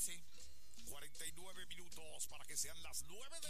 Sí. 49 minutos para que sean las 9 de